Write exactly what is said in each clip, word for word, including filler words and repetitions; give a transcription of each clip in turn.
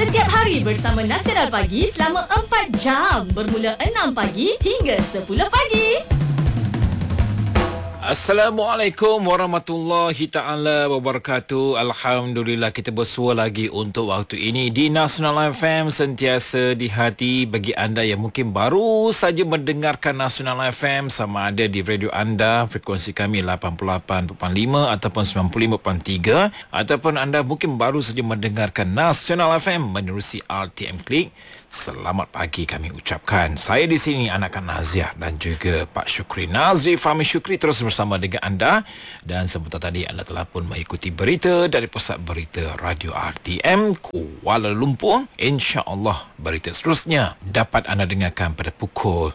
Setiap hari bersama Nasional Pagi selama empat jam bermula enam pagi hingga sepuluh pagi. Assalamualaikum warahmatullahi ta'ala wabarakatuh. Alhamdulillah kita bersua lagi untuk waktu ini di Nasional F M, sentiasa di hati. Bagi anda yang mungkin baru saja mendengarkan Nasional F M, sama ada di radio anda, frekuensi kami lapan puluh lapan perpuluhan lima ataupun sembilan puluh lima perpuluhan tiga, ataupun anda mungkin baru saja mendengarkan Nasional F M menerusi R T M Klik, selamat pagi kami ucapkan. Saya di sini Anakan Nazia dan juga Pak Syukri Nazri Fahmi Syukri terus bersama dengan anda. Dan sebentar tadi anda telah pun mengikuti berita dari Pusat Berita Radio R T M Kuala Lumpur. InsyaAllah berita seterusnya dapat anda dengarkan pada pukul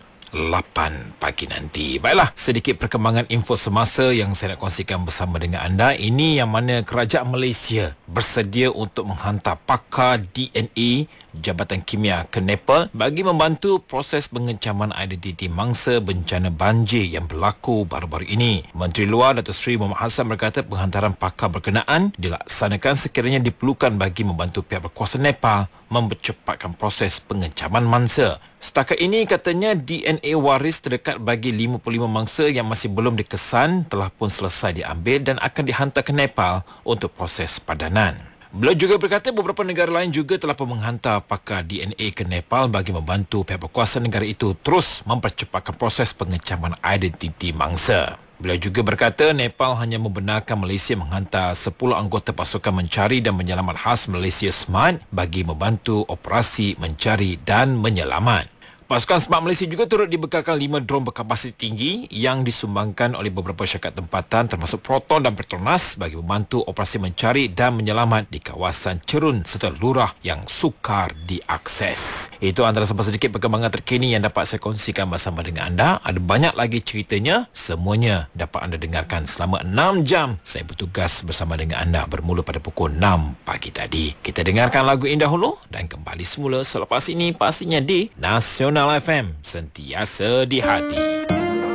lapan pagi nanti. Baiklah, sedikit perkembangan info semasa yang saya nak kongsikan bersama dengan anda. Ini yang mana kerajaan Malaysia bersedia untuk menghantar pakar D N A Jabatan Kimia ke Nepal bagi membantu proses pengencaman identiti mangsa bencana banjir yang berlaku baru-baru ini. Menteri Luar Datuk Seri Muhammad Hassan berkata penghantaran pakar berkenaan dilaksanakan sekiranya diperlukan bagi membantu pihak berkuasa Nepal mempercepatkan proses pengencaman mangsa. Setakat ini katanya D N A waris terdekat bagi lima puluh lima mangsa yang masih belum dikesan telah pun selesai diambil dan akan dihantar ke Nepal untuk proses padanan. Beliau juga berkata beberapa negara lain juga telah pun menghantar pakar D N A ke Nepal bagi membantu pihak berkuasa negara itu terus mempercepatkan proses pengecaman identiti mangsa. Beliau juga berkata Nepal hanya membenarkan Malaysia menghantar sepuluh anggota pasukan mencari dan menyelamat khas Malaysia SMART bagi membantu operasi mencari dan menyelamat. Pasukan SMART Malaysia juga turut dibekalkan lima drone berkapasiti tinggi yang disumbangkan oleh beberapa syarikat tempatan termasuk Proton dan Petronas bagi membantu operasi mencari dan menyelamat di kawasan Cerun serta Lurah yang sukar diakses. Itu antara sahaja sedikit perkembangan terkini yang dapat saya kongsikan bersama dengan anda. Ada banyak lagi ceritanya, semuanya dapat anda dengarkan selama enam jam saya bertugas bersama dengan anda bermula pada pukul enam pagi tadi. Kita dengarkan lagu indah dahulu dan kembali semula selepas ini pastinya di Nasional F M, sentiasa di hati.